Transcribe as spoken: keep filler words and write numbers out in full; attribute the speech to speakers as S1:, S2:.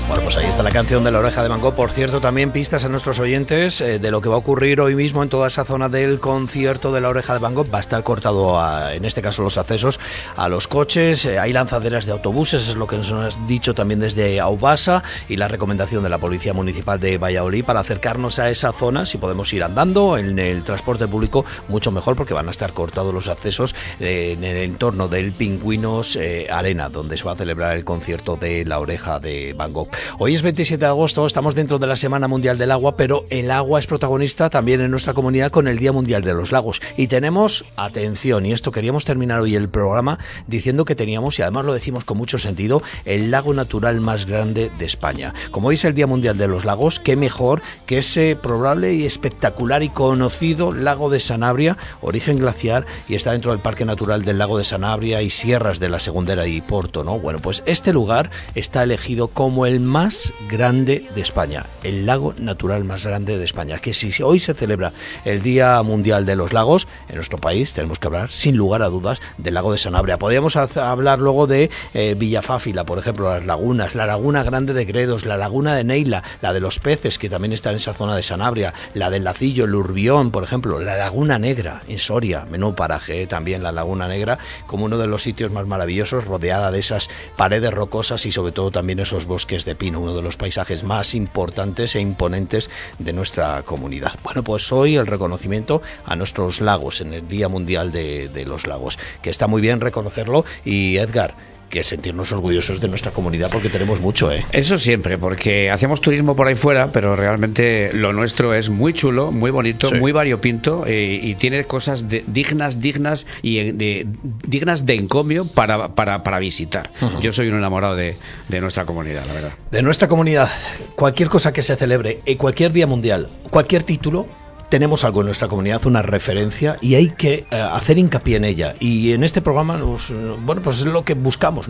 S1: Bueno, pues ahí está la canción de La Oreja de Van Gogh. Por cierto, también pistas a nuestros oyentes eh, de lo que va a ocurrir hoy mismo en toda esa zona del concierto de La Oreja de Van Gogh. Va a estar cortado, a, en este caso, los accesos a los coches. Eh, hay lanzaderas de autobuses, es lo que nos has dicho también desde Aubasa, y la recomendación de la Policía Municipal de Valladolid para acercarnos a esa zona. Si podemos ir andando en el transporte público, mucho mejor, porque van a estar cortados los accesos eh, en el entorno del Pingüinos eh, Arena, donde se va a celebrar el concierto de La Oreja de Van Gogh. Hoy es veintisiete de agosto, estamos dentro de la Semana Mundial del Agua, pero el agua es protagonista también en nuestra comunidad con el Día Mundial de los Lagos. Y tenemos, atención, y esto queríamos terminar hoy el programa diciendo que teníamos, y además lo decimos con mucho sentido, el lago natural más grande de España. Como hoy es el Día Mundial de los Lagos, qué mejor que ese probable y espectacular y conocido lago de Sanabria, origen glaciar, y está dentro del Parque Natural del Lago de Sanabria y Sierras de la Segundera y Porto, ¿no? Bueno, pues este lugar está elegido como el más grande de España, el lago natural más grande de España, que si hoy se celebra el Día Mundial de los Lagos, en nuestro país tenemos que hablar, sin lugar a dudas, del lago de Sanabria. Podríamos hablar luego de eh, Villafáfila, por ejemplo, las lagunas, la laguna grande de Gredos, la laguna de Neila, la de los peces, que también está en esa zona de Sanabria, la del Lacillo, el Urbión, por ejemplo, la laguna negra en Soria, menú paraje, eh, también la laguna negra, como uno de los sitios más maravillosos, rodeada de esas paredes rocosas y sobre todo también esos bosques de pino, uno de los paisajes más importantes e imponentes de nuestra comunidad. Bueno, pues hoy el reconocimiento a nuestros lagos en el Día Mundial de, de los Lagos, que está muy bien reconocerlo. Y Edgar, que sentirnos orgullosos de nuestra comunidad, porque tenemos mucho, ¿eh?
S2: Eso siempre, porque hacemos turismo por ahí fuera, pero realmente lo nuestro es muy chulo, muy bonito, sí, muy variopinto, eh, y tiene cosas de, dignas, dignas y de, dignas de encomio para, para, para visitar. Uh-huh. Yo soy un enamorado de, de nuestra comunidad, la verdad.
S1: De nuestra comunidad, cualquier cosa que se celebre, en cualquier día mundial, cualquier título, tenemos algo en nuestra comunidad, una referencia, y hay que uh, hacer hincapié en ella. Y en este programa, pues, bueno, pues es lo que buscamos, ¿no?